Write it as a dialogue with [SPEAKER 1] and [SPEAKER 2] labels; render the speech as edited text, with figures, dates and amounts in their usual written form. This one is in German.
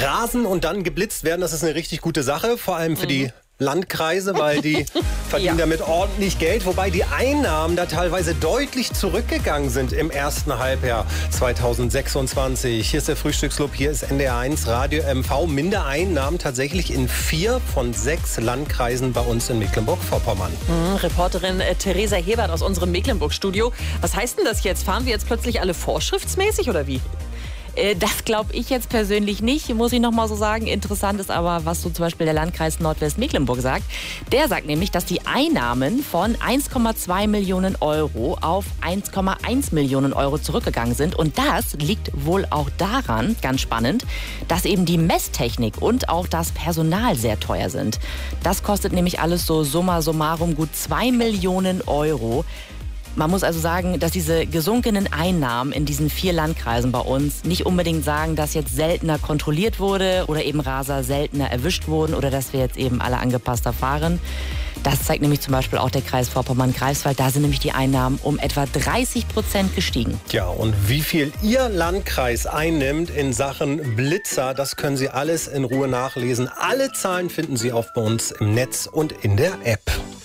[SPEAKER 1] rasen und dann geblitzt werden, das ist eine richtig gute Sache, vor allem für die Landkreise, weil die verdienen damit ordentlich Geld, wobei die Einnahmen da teilweise deutlich zurückgegangen sind im ersten Halbjahr 2026. Hier ist der Frühstücksclub, hier ist NDR1 Radio MV. Mindereinnahmen tatsächlich in 4 von 6 Landkreisen bei uns in Mecklenburg-Vorpommern.
[SPEAKER 2] Reporterin Theresa Hebert aus unserem Mecklenburg-Studio. Was heißt denn das jetzt? Fahren wir jetzt plötzlich alle vorschriftsmäßig oder wie?
[SPEAKER 3] Das glaube ich jetzt persönlich nicht, muss ich noch mal so sagen. Interessant ist aber, was so zum Beispiel der Landkreis Nordwestmecklenburg sagt. Der sagt nämlich, dass die Einnahmen von 1,2 Millionen Euro auf 1,1 Millionen Euro zurückgegangen sind. Und das liegt wohl auch daran, ganz spannend, dass eben die Messtechnik und auch das Personal sehr teuer sind. Das kostet nämlich alles so summa summarum gut 2 Millionen Euro. Man muss also sagen, dass diese gesunkenen Einnahmen in diesen 4 Landkreisen bei uns nicht unbedingt sagen, dass jetzt seltener kontrolliert wurde oder eben Raser seltener erwischt wurden oder dass wir jetzt eben alle angepasster fahren. Das zeigt nämlich zum Beispiel auch der Kreis Vorpommern-Greifswald. Da sind nämlich die Einnahmen um etwa 30% gestiegen.
[SPEAKER 1] Ja, und wie viel Ihr Landkreis einnimmt in Sachen Blitzer, das können Sie alles in Ruhe nachlesen. Alle Zahlen finden Sie auch bei uns im Netz und in der App.